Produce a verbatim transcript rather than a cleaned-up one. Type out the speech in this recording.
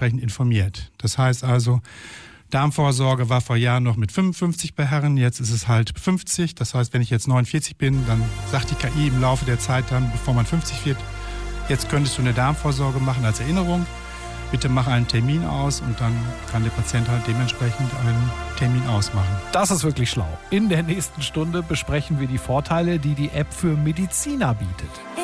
dementsprechend informiert. Das heißt also, Darmvorsorge war vor Jahren noch mit fünfundfünfzig bei Herren, jetzt ist es halt fünfzig. Das heißt, wenn ich jetzt neunundvierzig bin, dann sagt die K I im Laufe der Zeit dann, bevor man fünfzig wird, jetzt könntest du eine Darmvorsorge machen als Erinnerung. Bitte mach einen Termin aus und dann kann der Patient halt dementsprechend einen Termin ausmachen. Das ist wirklich schlau. In der nächsten Stunde besprechen wir die Vorteile, die die App für Mediziner bietet.